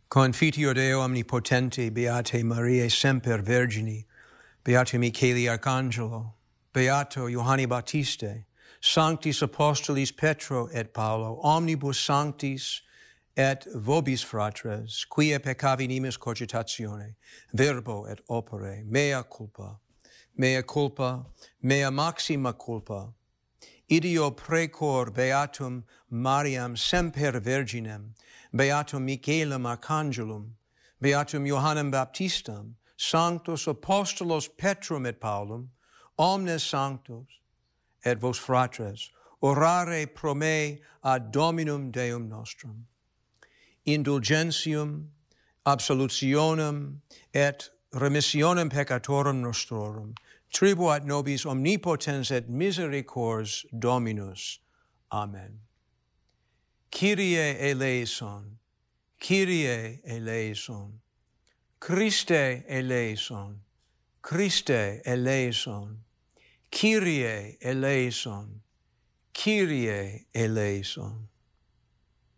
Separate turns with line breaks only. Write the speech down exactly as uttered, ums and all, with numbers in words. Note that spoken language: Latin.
Confiteor Deo omnipotente, Beate Mariae semper Virgini, Beato Michele Arcangelo, Beato Ioanni Baptiste, Sanctis Apostolis Petro et Paolo, omnibus sanctis et vobis fratres, quia peccavi nimis cogitatione, verbo et opere, mea culpa, mea culpa, mea maxima culpa, ideo precor Beatum Mariam semper Virginem, Beatum Michaelem Arcangelum, Beatum Ioannem Baptistam, Sanctos Apostolos Petrum et Paulum, omnes sanctos, et vos fratres, orare pro me ad Dominum Deum nostrum. Indulgentium, absolutionem, et remissionem peccatorum nostrorum, tribuat nobis omnipotens et misericors Dominus. Amen. Kyrie eleison, Kyrie eleison, Christe eleison, Christe eleison, Kyrie eleison, Kyrie eleison.